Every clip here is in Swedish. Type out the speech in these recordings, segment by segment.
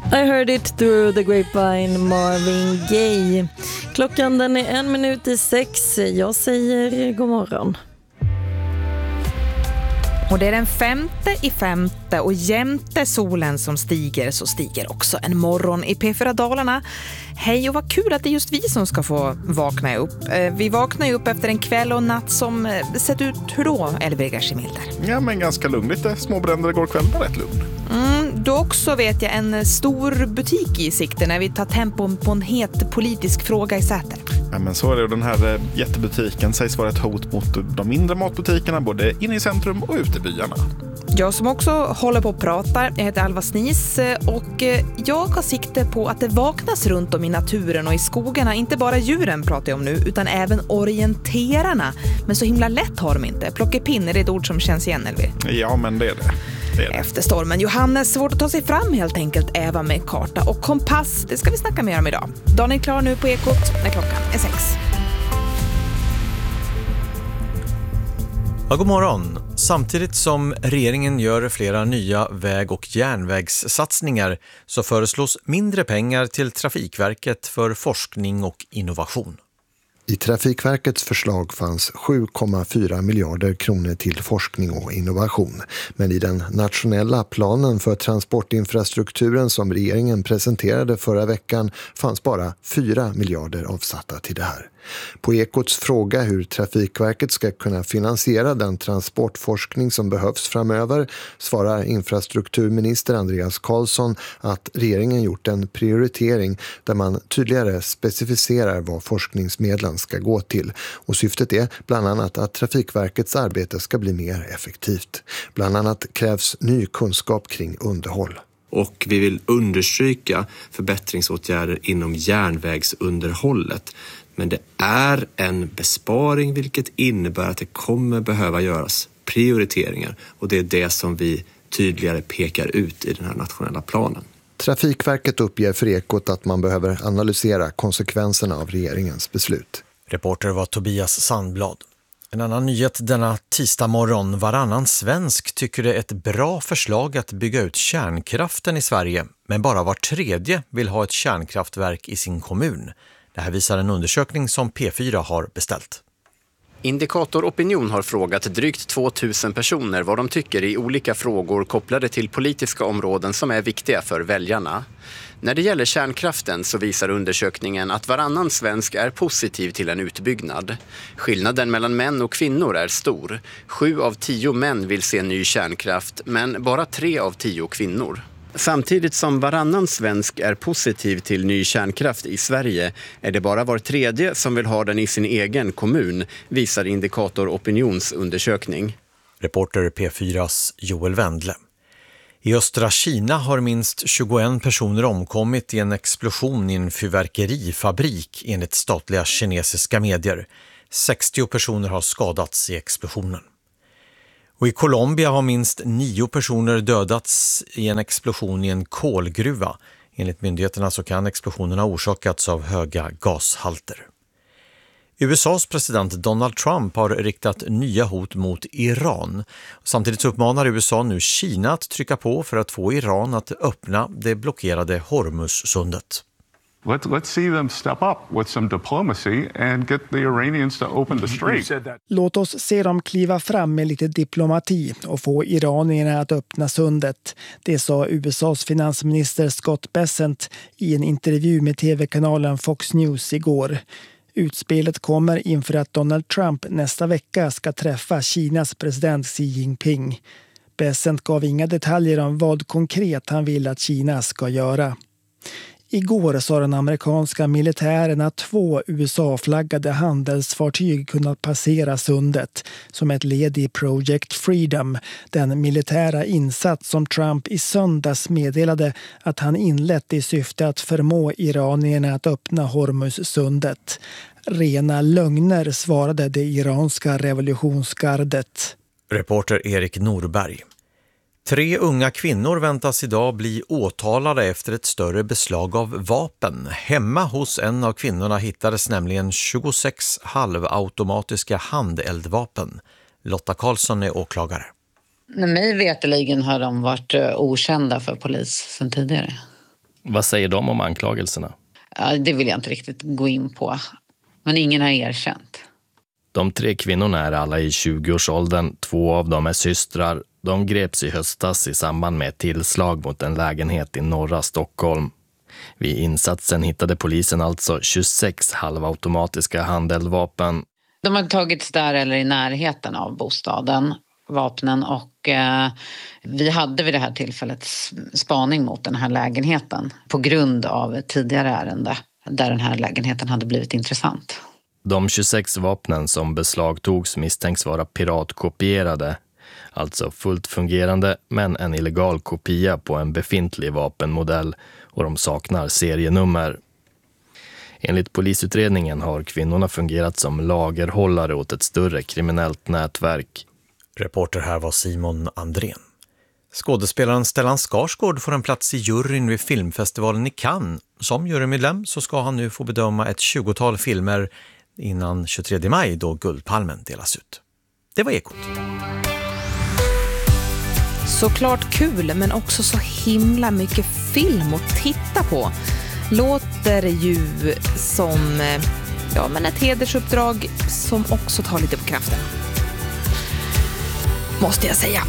I heard it through the grapevine, Marvin Gaye. Klockan den är 5:01. Jag säger god morgon. Och det är den 5:e och jämte solen som stiger så stiger också en morgon i P4 Dalarna. Hej och vad kul att det är just vi som ska få vakna upp. Vi vaknar ju upp efter en kväll och natt som sett ut hur då, Elvira Schimilder? Ja, men ganska lugn. Lite småbränder igår kväll var rätt lugn. Då också vet jag en stor butik i sikte när vi tar tempo på en het politisk fråga i Säter. Ja, men så är det. Och den här jättebutiken sägs vara ett hot mot de mindre matbutikerna både inne i centrum och ute i byarna. Jag som också håller på och pratar, jag heter Alva Snis och jag har sikte på att det vaknas runt om i naturen och i skogarna. Inte bara djuren pratar jag om nu utan även orienterarna. Men så himla lätt har de inte. Plockepinn, är det ett ord som känns igen, Elvi? Ja, men det är det. Efter stormen Johannes, svårt att ta sig fram helt enkelt, Eva med karta och kompass. Det ska vi snacka mer om idag. Dagen är klar nu på Ekot när klockan är 6. Ja, god morgon. Samtidigt som regeringen gör flera nya väg- och järnvägssatsningar så föreslås mindre pengar till Trafikverket för forskning och innovation. I Trafikverkets förslag fanns 7,4 miljarder kronor till forskning och innovation. Men i den nationella planen för transportinfrastrukturen som regeringen presenterade förra veckan fanns bara 4 miljarder avsatta till det här. På Ekots fråga hur Trafikverket ska kunna finansiera den transportforskning som behövs framöver svarar infrastrukturminister Andreas Carlsson att regeringen gjort en prioritering där man tydligare specificerar vad forskningsmedlen ska gå till. Och syftet är bland annat att Trafikverkets arbete ska bli mer effektivt. Bland annat krävs ny kunskap kring underhåll. Och vi vill understryka förbättringsåtgärder inom järnvägsunderhållet. Men det är en besparing vilket innebär att det kommer behöva göras prioriteringar. Och det är det som vi tydligare pekar ut i den här nationella planen. Trafikverket uppger för Ekot att man behöver analysera konsekvenserna av regeringens beslut. Reporter var Tobias Sandblad. En annan nyhet denna tisdag morgon. Varannan svensk tycker det är ett bra förslag att bygga ut kärnkraften i Sverige. Men bara var tredje vill ha ett kärnkraftverk i sin kommun. Det här visar en undersökning som P4 har beställt. Indikator Opinion har frågat drygt 2000 personer vad de tycker i olika frågor kopplade till politiska områden som är viktiga för väljarna. När det gäller kärnkraften så visar undersökningen att varannan svensk är positiv till en utbyggnad. Skillnaden mellan män och kvinnor är stor. 7 av 10 män vill se ny kärnkraft men bara 3 av 10 kvinnor. Samtidigt som varannan svensk är positiv till ny kärnkraft i Sverige är det bara var tredje som vill ha den i sin egen kommun, visar Indikator Opinions undersökning. Reporter P4s Joel Wendle. I östra Kina har minst 21 personer omkommit i en explosion i en fyrverkerifabrik enligt statliga kinesiska medier. 60 personer har skadats i explosionen. Och i Colombia har minst 9 personer dödats i en explosion i en kolgruva. Enligt myndigheterna så kan explosionen ha orsakats av höga gashalter. USAs president Donald Trump har riktat nya hot mot Iran. Samtidigt uppmanar USA nu Kina att trycka på för att få Iran att öppna det blockerade Hormuzsundet. Let's see them step up with some diplomacy and get the Iranians to open the strait. Låt oss se dem kliva fram med lite diplomati och få iranierna att öppna sundet. Det sa USAs finansminister Scott Bessent i en intervju med tv-kanalen Fox News igår. Utspelet kommer inför att Donald Trump nästa vecka ska träffa Kinas president Xi Jinping. Bessent gav inga detaljer om vad konkret han vill att Kina ska göra. Igår sa den amerikanska militären att 2 USA-flaggade handelsfartyg kunnat passera sundet som ett led i Project Freedom, den militära insats som Trump i söndags meddelade att han inlett i syfte att förmå iranierna att öppna Hormuzsundet. Rena lögner, svarade det iranska revolutionsgardet. Reporter Erik Norberg. 3 unga kvinnor väntas idag bli åtalade efter ett större beslag av vapen. Hemma hos en av kvinnorna hittades nämligen 26 halvautomatiska handeldvapen. Lotta Karlsson är åklagare. Mig veteligen har de varit okända för polis sedan tidigare. Vad säger de om anklagelserna? Ja, det vill jag inte riktigt gå in på. Men ingen har erkänt. De 3 kvinnorna är alla i 20-årsåldern. 2 av dem är systrar. De greps i höstas i samband med ett tillslag mot en lägenhet i norra Stockholm. Vid insatsen hittade polisen alltså 26 halvautomatiska handeldvapen. De har tagits där eller i närheten av bostaden, vapnen, och vi hade vid det här tillfället spaning mot den här lägenheten på grund av ett tidigare ärende där den här lägenheten hade blivit intressant. De 26 vapnen som beslagtogs misstänks vara piratkopierade, alltså fullt fungerande men en illegal kopia på en befintlig vapenmodell, och de saknar serienummer. Enligt polisutredningen har kvinnorna fungerat som lagerhållare åt ett större kriminellt nätverk. Reporter här var Simon Andrén. Skådespelaren Stellan Skarsgård får en plats i juryn vid filmfestivalen i Cannes. Som jurymedlem så ska han nu få bedöma ett 20-tal filmer innan 23 maj då Guldpalmen delas ut. Det var Ekot. Såklart kul, men också så himla mycket film att titta på. Låter ju som ett hedersuppdrag som också tar lite på kraften. Måste jag säga.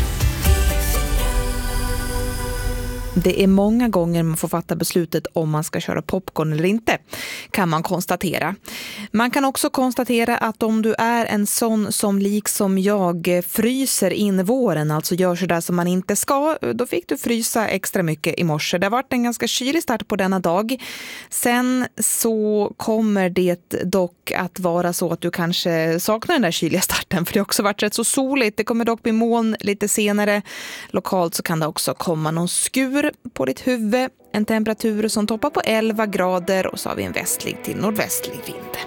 Det är många gånger man får fatta beslutet om man ska köra popcorn eller inte, kan man konstatera. Man kan också konstatera att om du är en sån som liksom jag fryser in våren, alltså gör så där som man inte ska, då fick du frysa extra mycket i morse. Det har varit en ganska kylig start på denna dag. Sen så kommer det dock att vara så att du kanske saknar den där kyliga starten, för det har också varit rätt så soligt. Det kommer dock bli moln lite senare. Lokalt så kan det också komma någon skur på ditt huvud. En temperatur som toppar på 11 grader och så har vi en västlig till nordvästlig vind.